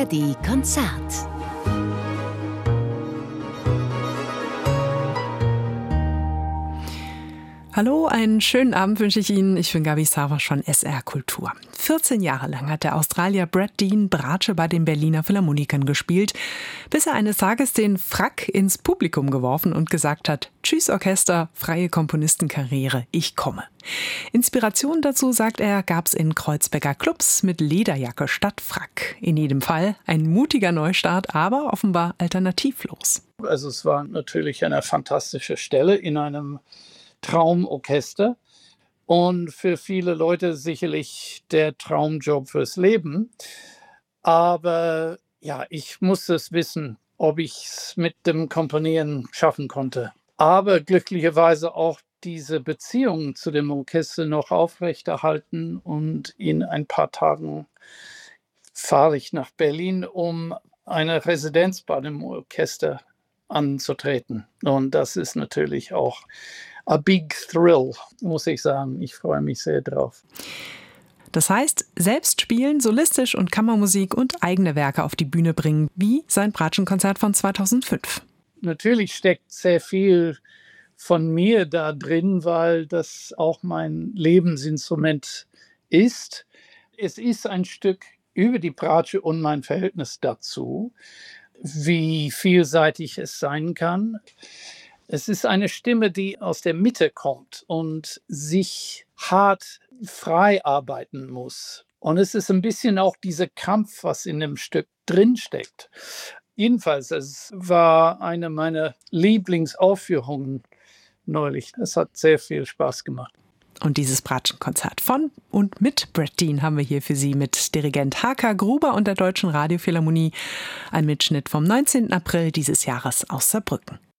ARD Konzert. Hallo, einen schönen Abend wünsche ich Ihnen. Ich bin Gabi Savas von SR Kultur. 14 Jahre lang hat der Australier Brad Dean Bratsche bei den Berliner Philharmonikern gespielt, bis er eines Tages den Frack ins Publikum geworfen und gesagt hat: Tschüss Orchester, freie Komponistenkarriere, ich komme. Inspiration dazu, sagt er, gab's in Kreuzberger Clubs mit Lederjacke statt Frack. In jedem Fall ein mutiger Neustart, aber offenbar alternativlos. Also es war natürlich eine fantastische Stelle in einem Traumorchester und für viele Leute sicherlich der Traumjob fürs Leben. Aber ja, ich musste es wissen, ob ich es mit dem Komponieren schaffen konnte. Aber glücklicherweise auch diese Beziehung zu dem Orchester noch aufrechterhalten, und in ein paar Tagen fahre ich nach Berlin, um eine Residenz bei dem Orchester anzutreten. Und das ist natürlich auch a big thrill, muss ich sagen. Ich freue mich sehr drauf. Das heißt, selbst spielen, solistisch und Kammermusik und eigene Werke auf die Bühne bringen, wie sein Bratschenkonzert von 2005. Natürlich steckt sehr viel von mir da drin, weil das auch mein Lebensinstrument ist. Es ist ein Stück über die Bratsche und mein Verhältnis dazu, wie vielseitig es sein kann. Es ist eine Stimme, die aus der Mitte kommt und sich hart frei arbeiten muss. Und es ist ein bisschen auch dieser Kampf, was in dem Stück drinsteckt. Jedenfalls, es war eine meiner Lieblingsaufführungen neulich. Es hat sehr viel Spaß gemacht. Und dieses Bratschenkonzert von und mit Brad Dean haben wir hier für Sie mit Dirigent H.K. Gruber und der Deutschen Radiophilharmonie. Ein Mitschnitt vom 19. April dieses Jahres aus Saarbrücken.